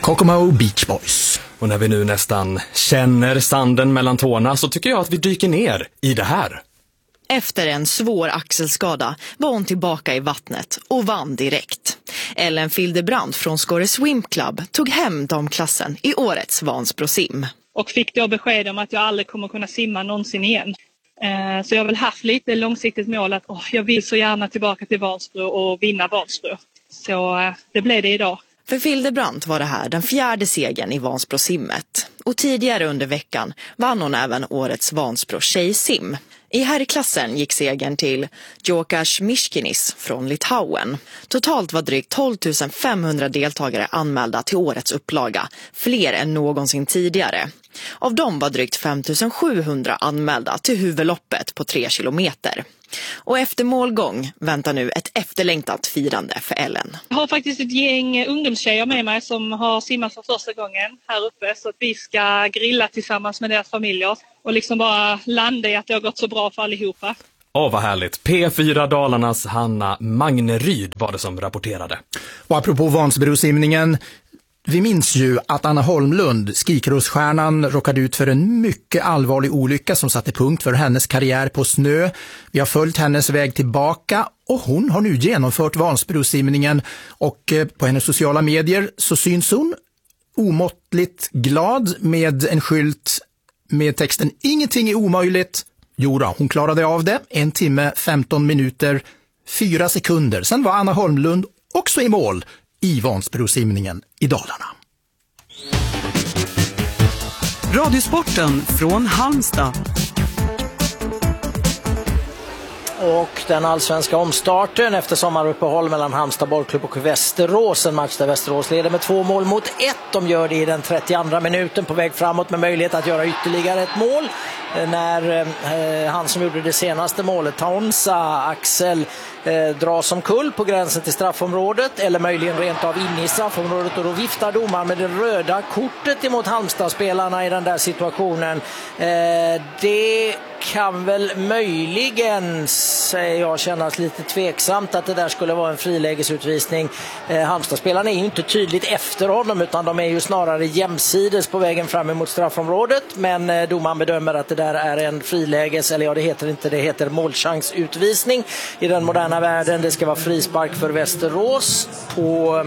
Kokomo Beach Boys. Och när vi nu nästan känner sanden mellan tårna så tycker jag att vi dyker ner i det här. Efter en svår axelskada var hon tillbaka i vattnet och vann direkt. Ellen Fildebrandt från Skåre Swim Club tog hem damklassen i årets Vansbro-sim. Och fick då besked om att jag aldrig kommer kunna simma någonsin igen. Så jag har väl haft lite långsiktigt mål att jag vill så gärna tillbaka till Vansbro och vinna Vansbro. Så det blev det idag. För Fildebrandt var det här den 4:e segern i Vansbro-simmet. Och tidigare under veckan vann hon även årets Vansbro tjejsim. I herrklassen gick segern till Djokas Miškinis från Litauen. Totalt var drygt 12 500 deltagare anmälda till årets upplaga, fler än någonsin tidigare. Av dem var drygt 5 700 anmälda till huvudloppet på 3 kilometer. Och efter målgång väntar nu ett efterlängtat firande för Ellen. Jag har faktiskt ett gäng ungdomstjejer med mig som har simmat för första gången här uppe. Så att vi ska grilla tillsammans med deras familjer och liksom bara landa i att det har gått så bra för allihopa. Vad härligt. P4 Dalarnas Hanna Magneryd var det som rapporterade. Och apropå Vansbro-simningen, vi minns ju att Anna Holmlund, skikrossstjärnan, råkade ut för en mycket allvarlig olycka som satte punkt för hennes karriär på snö. Vi har följt hennes väg tillbaka och hon har nu genomfört Vansbro-simningen och på hennes sociala medier så syns hon omåttligt glad med en skylt med texten "Ingenting är omöjligt". Jodå, hon klarade av det. 1 timme, 15 minuter, 4 sekunder. Sen var Anna Holmlund också i mål i Vansbro-simningen i Dalarna. Radiosporten från Halmstad. Och den allsvenska omstarten efter sommaruppehåll mellan Halmstad bollklubb och Västerås. En match där Västerås leder med 2-1. De gör det i den 32:a minuten på väg framåt med möjlighet att göra ytterligare ett mål. När han som gjorde det senaste målet, Taonsa Axel, dras som kull på gränsen till straffområdet eller möjligen rent av in i straffområdet och då viftar domaren med det röda kortet emot Halmstad-spelarna i den där situationen. Det kan väl möjligen, säger jag, kännas lite tveksamt att det där skulle vara en frilägesutvisning. Halmstad-spelarna är ju inte tydligt efter honom utan de är ju snarare jämsides på vägen fram emot straffområdet, men domaren bedömer att det där är en friläges, eller ja, det heter inte, det heter målchansutvisning i den moderna världen. Det ska vara frispark för Västerås på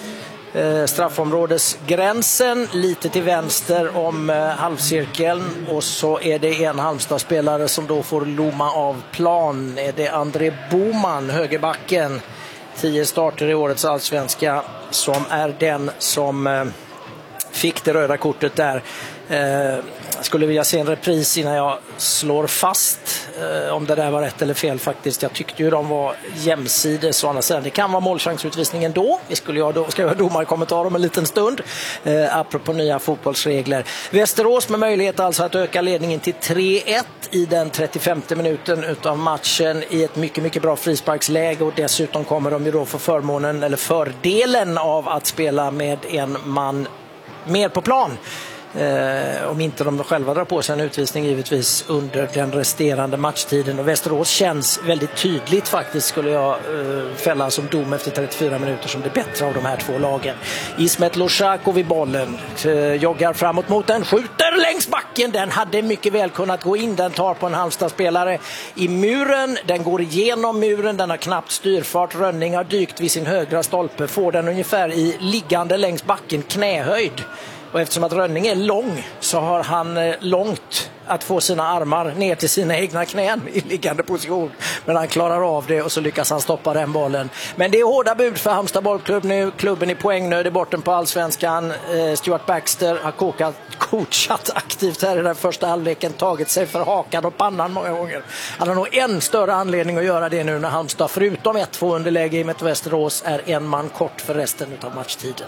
straffområdesgränsen lite till vänster om halvcirkeln, och så är det en Halmstad-spelare som då får lomma av plan. Det är André Boman, högerbacken, 10 starter i årets allsvenska, som är den som fick det röda kortet där. Jag skulle vilja se en repris innan jag slår fast om det där var rätt eller fel faktiskt. Jag tyckte ju de var jämsides, och det kan vara målchansutvisningen då. Vi ska göra domarkommentar om en liten stund. Apropå nya fotbollsregler. Västerås med möjlighet alltså att öka ledningen till 3-1 i den 35:e minuten utav matchen i ett mycket, mycket bra frisparksläge, och dessutom kommer de ju då få förmånen eller fördelen av att spela med en man mer på plan. Om inte de själva drar på sig en utvisning givetvis under den resterande matchtiden. Och Västerås känns väldigt tydligt faktiskt, skulle jag fälla som dom efter 34 minuter, som det bättre av de här två lagen. Ismet Loshakov i bollen, joggar framåt mot den, skjuter längs backen. Den hade mycket väl kunnat gå in. Den tar på en Halmstad-spelare i muren. Den går igenom muren. Den har knappt styrfart. Rönning har dykt vid sin högra stolpe. Får den ungefär i liggande längs backen, knähöjd. Och eftersom att Rönning är lång så har han långt att få sina armar ner till sina egna knän i liggande position. Men han klarar av det och så lyckas han stoppa den bollen. Men det är hårda bud för Halmstad bollklubb nu. Klubben i poängnöd i botten på allsvenskan. Stuart Baxter har coachat aktivt här i den första halvleken. Tagit sig för hakan och pannan många gånger. Han har nog en större anledning att göra det nu när Halmstad förutom 1-2 underläge i med Västerås är en man kort för resten av matchtiden.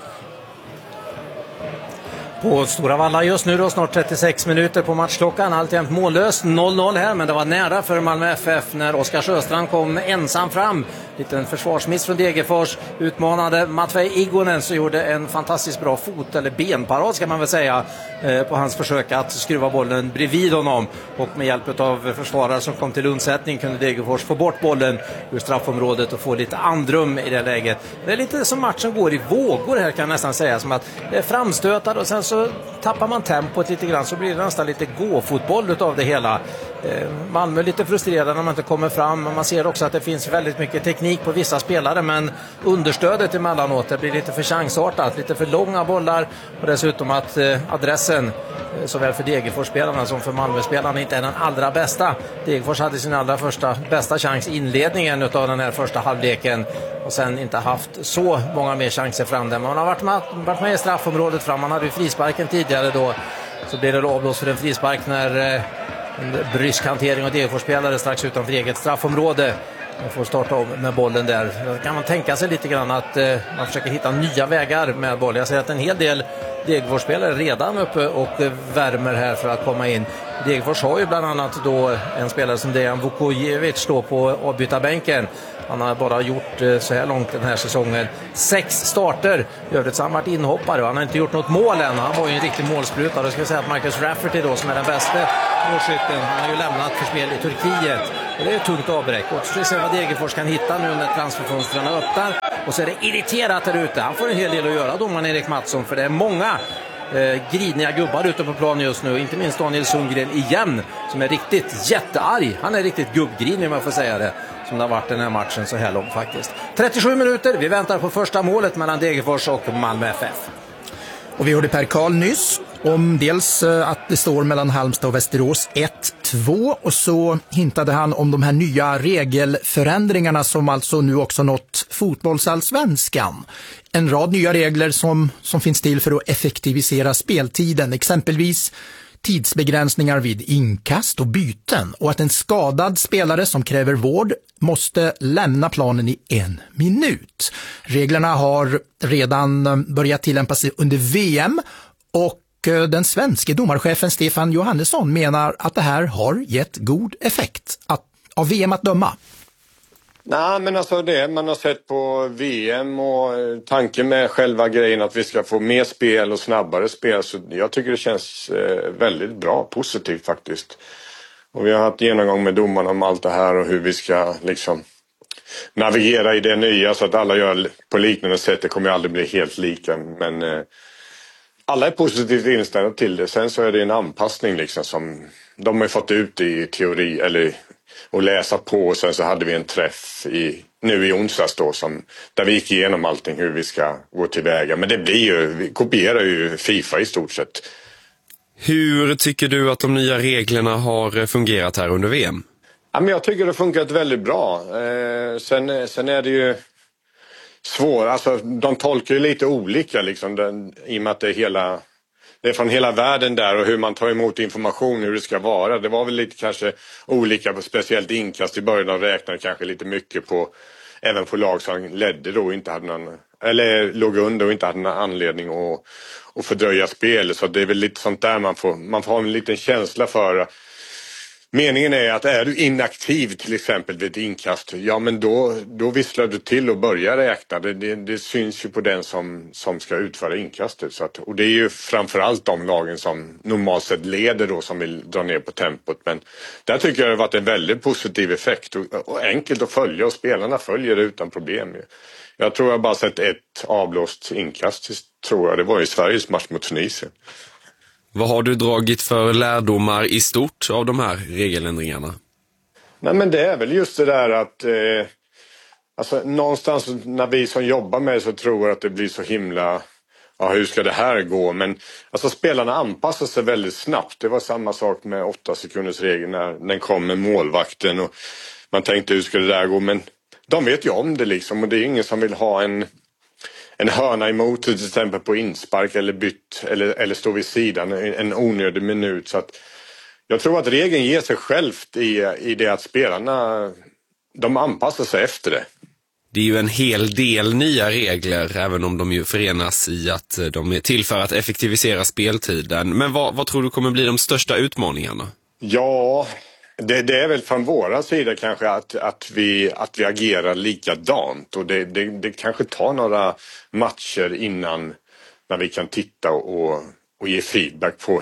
På Stora Valla just nu då, snart 36 minuter på matchklockan, alltjämt mållöst 0-0 här, men det var nära för Malmö FF när Oskar Sjöstrand kom ensam fram Liten försvarsmiss från Degerfors. Utmanade Matvej Igonen så gjorde en fantastiskt bra fot- eller benparad ska man väl säga på hans försök att skruva bollen bredvid honom. Och med hjälp av försvarare som kom till undsättning kunde Degerfors få bort bollen ur straffområdet och få lite andrum i det läget. Det är lite som matchen går i vågor här kan jag nästan säga. Som att det är framstötar och sen så tappar man tempot lite grann så blir det nästan lite gåfotboll utav det hela. Malmö är lite frustrerade när man inte kommer fram. Man ser också att det finns väldigt mycket teknik på vissa spelare men understödet emellanåt det blir lite för chansartat, lite för långa bollar och dessutom att adressen såväl för Degerfors-spelarna som för Malmö-spelarna inte är den allra bästa. Degerfors hade sin allra första bästa chans i inledningen utav den här första halvleken och sen inte haft så många mer chanser fram där. Man har varit med i straffområdet fram. Man hade ju frisparken tidigare då. Så blev det avblåst för en frispark när en brysk hantering av Degerfors-spelare strax utanför eget straffområde. Man får starta om med bollen där. Då kan man tänka sig lite grann att man försöker hitta nya vägar med bollen. Jag ser att en hel del Degerfors-spelare redan uppe och värmer här för att komma in. Degerfors har ju bland annat då en spelare som Dejan Vukojevic står på avbytarbänken. Han har bara gjort så här långt den här säsongen 6 starter. I övrigt så har han varit inhoppare och han har inte gjort något mål än. Han var ju en riktig målsprutare. Jag ska säga att Marcus Rafferty då som är den bästa målskytten. Han har ju lämnat för spel i Turkiet. Och det är ett tungt avbräck. Och så ska vi se vad Degerfors kan hitta nu när transferfönstren öppnar. Och så är det irriterat där ute. Han får en hel del att göra, domaren Erik Mattsson. För det är många griniga gubbar ute på plan just nu. Inte minst Daniel Sundgren igen. Som är riktigt jättearg. Han är riktigt gubbgrinig om jag får säga det. Som det har varit den här matchen så här långt faktiskt. 37 minuter. Vi väntar på första målet mellan Degerfors och Malmö FF. Och vi hörde Per Karl nyss om dels att det står mellan Halmstad och Västerås 1-2 och så hintade han om de här nya regelförändringarna som alltså nu också nått fotbollsallsvenskan. En rad nya regler som finns till för att effektivisera speltiden, exempelvis tidsbegränsningar vid inkast och byten och att en skadad spelare som kräver vård måste lämna planen i 1 minut. Reglerna har redan börjat tillämpas under VM och den svenska domarchefen Stefan Johannesson menar att det här har gett god effekt av VM att döma. Nej, men alltså det man har sett på VM och tanken med själva grejen att vi ska få mer spel och snabbare spel, så jag tycker det känns väldigt bra, positivt faktiskt. Och vi har haft genomgång med domarna om allt det här och hur vi ska liksom navigera i det nya så att alla gör på liknande sätt. Det kommer aldrig bli helt lika, men alla är positivt inställda till det. Sen så är det en anpassning liksom som de har fått ut i teori eller och läsa på, och sen så hade vi en träff nu i onsdags då där vi gick igenom allting hur vi ska gå tillväga. Men det blir ju, vi kopierar ju FIFA i stort sett. Hur tycker du att de nya reglerna har fungerat här under VM? Ja, men jag tycker det har funkat väldigt bra. Sen är det ju svårt, alltså de tolkar ju lite olika liksom, i och med att det är från hela världen där och hur man tar emot information, hur det ska vara. Det var väl lite kanske olika, speciellt inkast i början av räknade kanske lite mycket på, även på lag som ledde då och inte hade någon, eller låg under och inte hade någon anledning att fördröja spel. Så det är väl lite sånt där man får ha en liten känsla för. Meningen är att är du inaktiv till exempel vid ett inkast, ja men då visslar du till och börjar räkna. Det syns ju på den som ska utföra inkastet. Så och det är ju framförallt de lagen som normalt sett leder då som vill dra ner på tempot. Men där tycker jag det har varit en väldigt positiv effekt och enkelt att följa och spelarna följer det utan problem. Jag tror jag bara sett ett avblåst inkast, tror jag. Det var i Sveriges match mot Tunisien. Vad har du dragit för lärdomar i stort av de här regeländringarna? Nej, men det är väl just det där att alltså, någonstans när vi som jobbar med så tror att det blir så himla, ja hur ska det här gå? Men alltså, spelarna anpassar sig väldigt snabbt. Det var samma sak med 8 sekunders regeln när den kom med målvakten och man tänkte hur ska det där gå? Men de vet ju om det liksom, och det är ingen som vill ha en hörna emot till exempel på inspark eller bytt eller stå vid sidan en onödig minut. Så att jag tror att regeln ger sig självt i det att spelarna, de anpassar sig efter det. Det är ju en hel del nya regler, även om de ju förenas i att de är till för att effektivisera speltiden. Men vad tror du kommer bli de största utmaningarna? Ja, Det är väl från våra sida kanske att vi agerar likadant, och det kanske tar några matcher innan när vi kan titta och ge feedback på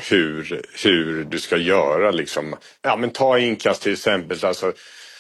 hur du ska göra liksom. Ja, men ta inkast till exempel, alltså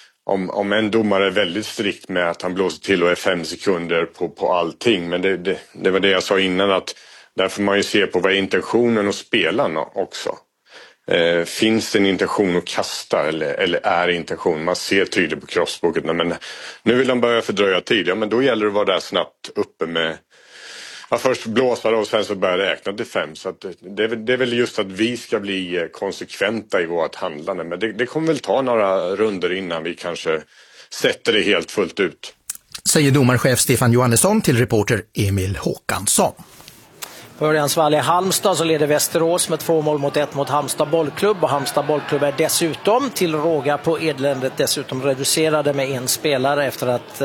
om en domare är väldigt strikt med att han blåser till och är 5 sekunder på allting, men det var det jag sa innan, att där får man ju se på vad är intentionen hos spelarna också. Finns det en intention att kasta eller är intention? Man ser tydligt på kroppsspråket, men nu vill de börja fördröja tid. Ja, men då gäller det att vara där snabbt uppe med först blåsa och sen så börja räkna till 5. Så att det är väl just att vi ska bli konsekventa i vårt handlande. Men det kommer väl ta några runder innan vi kanske sätter det helt fullt ut. Säger domarchef Stefan Johannesson till reporter Emil Håkansson. På Örjansvall i Halmstad så leder Västerås med 2-1 mot Halmstad bollklubb, och Halmstad bollklubb är dessutom till råga på Edländet dessutom reducerade med en spelare efter att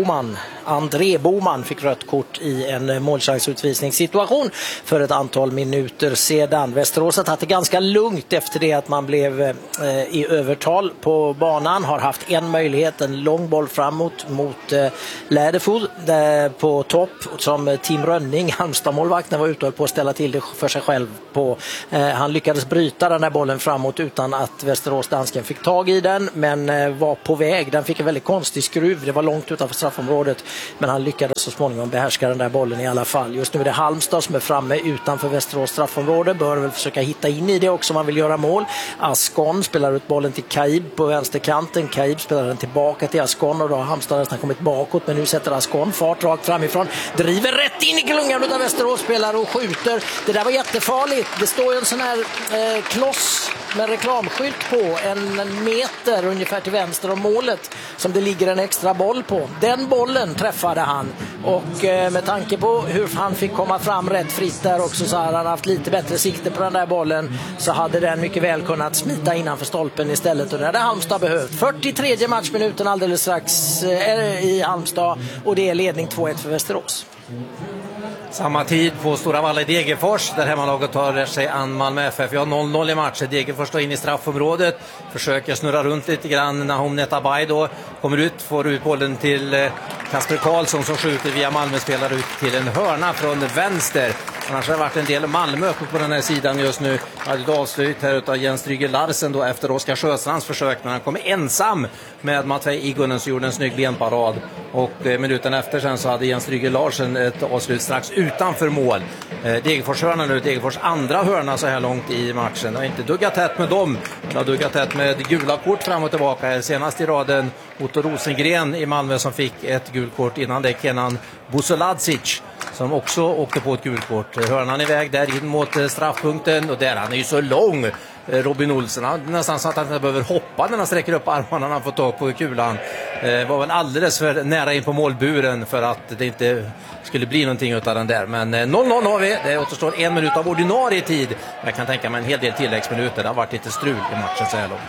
André Boman fick rött kort i en målchansutvisningssituation för ett antal minuter sedan. Västerås har tagit det ganska lugnt efter det att man blev i övertal på banan, har haft en möjlighet, en lång boll framåt mot Läderfot på topp som Tim Rönning, Halmstad-målvakten, var ute på att ställa till det för sig själv på. Han lyckades bryta den där bollen framåt utan att Västerås-dansken fick tag i den, men var på väg. Den fick en väldigt konstig skruv, det var långt utanför straffområdet, men han lyckades så småningom behärska den där bollen i alla fall. Just nu är det Halmstad som är framme utanför Västerås straffområde, bör väl försöka hitta in i det också om man vill göra mål. Ascon spelar ut bollen till Kaib på vänsterkanten, Kaib spelar den tillbaka till Ascon, och då har Halmstad nästan kommit bakåt, men nu sätter Ascon fart rakt framifrån, driver rätt in i klungan av Västerås-spelare och skjuter. Det där var jättefarligt. Det står ju en sån här kloss med reklamskylt på 1 meter ungefär till vänster om målet som det ligger en extra boll på. Den bollen träffade han, och med tanke på hur han fick komma fram rätt fritt där också, så hade han haft lite bättre sikte på den där bollen, så hade den mycket väl kunnat smita innanför stolpen istället, och det hade Halmstad behövt. 43 matchminuten alldeles strax i Halmstad, och det är ledning 2-1 för Västerås. Samma tid på Stora Valla i Degerfors, där hemmalaget tar sig an Malmö FF. Vi har 0-0 i matchen. Degerfors står in i straffområdet, försöker snurra runt lite grann. Nahom Netabay då kommer ut, får ut bollen till Kasper Karlsson som skjuter via Malmö-spelare ut till en hörna från vänster. Annars har det varit en del Malmö på den här sidan just nu. Hade ett avslut här utav Jens Stryger Larsen då efter Oskar Sjöstrands försök, men han kom ensam med Matvej Igunen som gjorde en snygg benparad. Och minuten efter sen så hade Jens Stryger Larsen ett avslut strax utanför mål. Degerfors hörna nu, Degerfors andra hörna så här långt i matchen. Det har inte duggat tätt med dem. Det har duggat tätt med gula kort fram och tillbaka. Senast i raden Otto Rosengren i Malmö som fick ett gult kort, innan det Kenan Busoladzic som också åkte på ett gult kort. Hörnan iväg där in mot straffpunkten, och där han är ju så lång, Robin Olsen. Han nästan så att han behöver hoppa när han sträcker upp armarna när han får tag på kulan. Var väl alldeles för nära in på målburen för att det inte skulle bli någonting utav den där. Men 0-0 har vi. Det återstår 1 minut av ordinarie tid. Jag kan tänka mig en hel del tilläggsminuter. Det har varit lite strul i matchen så här långt.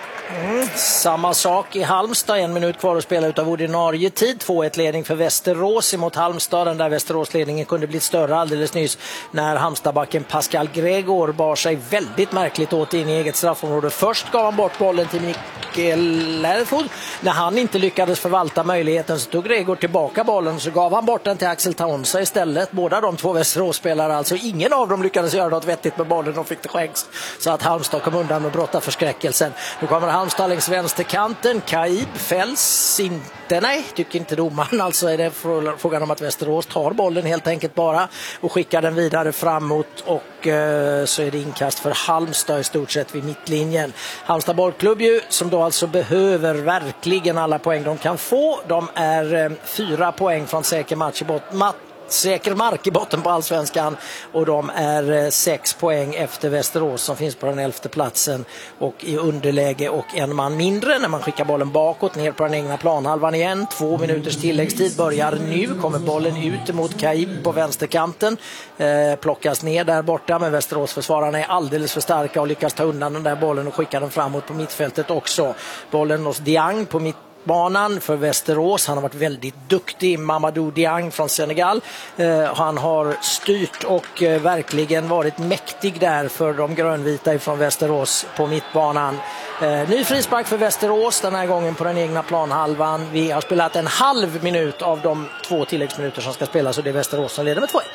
Samma sak i Halmstad, 1 minut kvar att spela utav ordinarie tid. 2-1 ledning för Västerås emot Halmstad. Den där Västerås-ledningen kunde bli större alldeles nyss när Halmstadbacken Pascal Gregor bar sig väldigt märkligt åt in i eget straffområde. Först gav han bort bollen till Mikael Läderfot. När han inte lyckades förvalta möjligheten så tog Gregor tillbaka bollen, så gav han bort den till Axel Taunsa istället. Båda de två Västerås-spelare, alltså ingen av dem lyckades göra något vettigt med bollen. De fick det skänks, så att Halmstad kom undan med brotta förskräckelsen. Nu kommer Halmstad längs vänsterkanten. Kaib fälls inte, nej, tycker inte domaren. Alltså är det frågan om att Västerås tar bollen helt enkelt bara och skickar den vidare framåt, och så är det inkast för Halmstad i stort sett vid mittlinjen. Halmstad bollklubb ju, som då alltså behöver verkligen alla poäng de kan få. De är 4 poäng från säker mark i botten på Allsvenskan, och de är 6 poäng efter Västerås som finns på den 11:e platsen och i underläge och en man mindre när man skickar bollen bakåt ner på den egna planhalvan igen. 2 minuters tilläggstid börjar nu, kommer bollen ut mot Kaib på vänsterkanten, plockas ner där borta, men Västerås försvararna är alldeles för starka och lyckas ta undan den där bollen och skicka den framåt på mittfältet också. Bollen hos Diang på mittbanan för Västerås. Han har varit väldigt duktig. Mamadou Diang från Senegal. Han har styrt och verkligen varit mäktig där för de grönvita från Västerås på mittbanan. Ny frispark för Västerås, den här gången på den egna planhalvan. Vi har spelat en halv minut av de 2 tilläggsminuter som ska spelas och det är Västerås som leder med 2-1.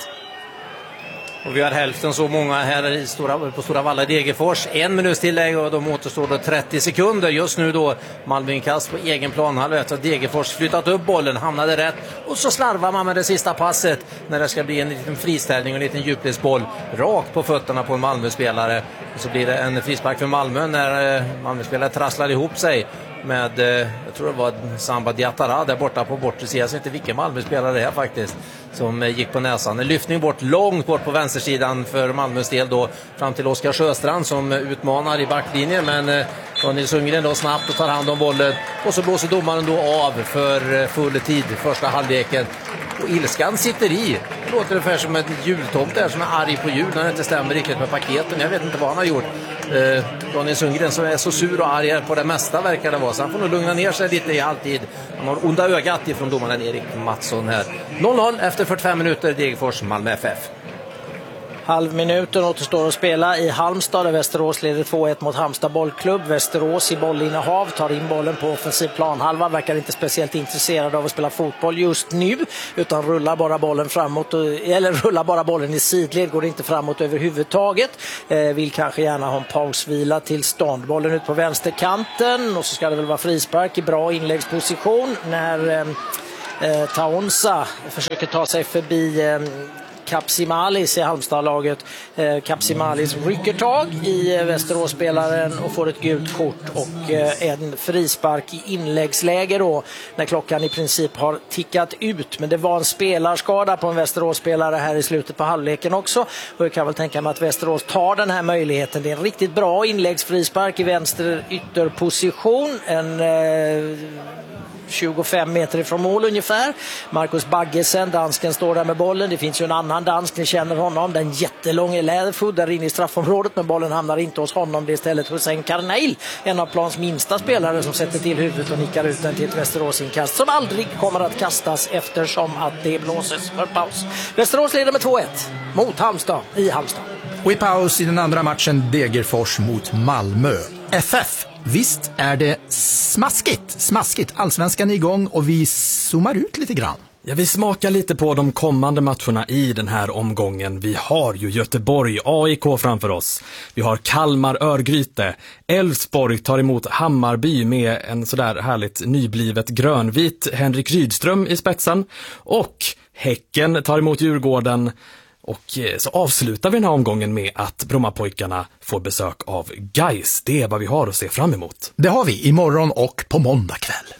Och vi har hälften så många här på Stora Valla i Degerfors. 1 minuts tillägg och de återstår då 30 sekunder. Just nu då Malmö-inkast på egen planhalva efter att Degerfors flyttat upp bollen, hamnade rätt. Och så slarvar man med det sista passet när det ska bli en liten friställning och en liten djupledsboll rakt på fötterna på en Malmö-spelare. Och så blir det en frispark för Malmö när Malmö-spelare trasslar ihop sig med, jag tror det var Samba Diatara där borta på bortre sidan. Jag vet inte vilken Malmö-spelare det är faktiskt som gick på näsan. En lyftning bort, långt bort på vänstersidan för Malmös del då, fram till Oskar Sjöstrand som utmanar i backlinjen, men Daniel Sundgren då snabbt och tar hand om bollen och så blåser domaren då av för full tid första halvleken. Och ilskan sitter i. Det låter ungefär som ett jultomt där som är arg på jul när det inte stämmer riktigt med paketen. Jag vet inte vad han har gjort. Daniel Sundgren som är så sur och arg på det mesta verkar det vara. Så han får nog lugna ner sig lite i halvtid. Han har onda ögat ifrån domaren Erik Mattsson här. 0-0 efter 45 minuter Degerfors Malmö FF. Halvminuten återstår att spela i Halmstad där Västerås leder 2-1 mot Halmstad bollklubb. Västerås i bollinnehav tar in bollen på offensiv planhalva, verkar inte speciellt intresserad av att spela fotboll just nu utan rullar bara bollen framåt eller rullar bara bollen i sidled, går inte framåt överhuvudtaget. Vill kanske gärna ha en pausvila till stånd. Bollen ut på vänsterkanten och så ska det väl vara frispark i bra inläggsposition när Taonsa försöker ta sig förbi Kapsimalis i Halmstad-laget. Kapsimalis rycker tag i Västerås-spelaren och får ett gult kort och en frispark i inläggsläge då när klockan i princip har tickat ut. Men det var en spelarskada på en Västerås-spelare här i slutet på halvleken också. Och jag kan väl tänka mig att Västerås tar den här möjligheten. Det är en riktigt bra inläggsfrispark i vänster ytterposition. En 25 meter ifrån mål ungefär. Marcus Baggesen, dansken, står där med bollen. Det finns ju en annan dansk, ni känner honom. Den jättelånge Läderfoot där inne i straffområdet, men bollen hamnar inte hos honom. Det är istället Hussein Karneil, en av plans minsta spelare, som sätter till huvudet och nickar ut den till ett Västeråsinkast som aldrig kommer att kastas eftersom att det blåses för paus. Västerås leder med 2-1 mot Halmstad i Halmstad. Och i paus i den andra matchen Degerfors mot Malmö FF. Visst är det smaskigt. Allsvenskan är igång och vi zoomar ut lite grann. Ja, vi smakar lite på de kommande matcherna i den här omgången. Vi har ju Göteborg, AIK framför oss. Vi har Kalmar, Örgryte. Elfsborg tar emot Hammarby med en sådär härligt nyblivet grönvit Henrik Rydström i spetsen. Och Häcken tar emot Djurgården. Och så avslutar vi den här omgången med att Brommapojkarna får besök av Gais. Det är vad vi har att se fram emot. Det har vi imorgon och på måndag kväll.